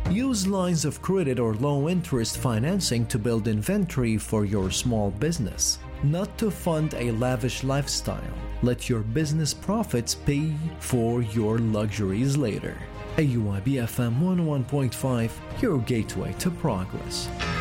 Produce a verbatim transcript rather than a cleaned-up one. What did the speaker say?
Use lines of credit or low-interest financing to build inventory for your small business, not to fund a lavish lifestyle. Let your business profits pay for your luxuries later. A U I B F M one oh one point five, your gateway to progress.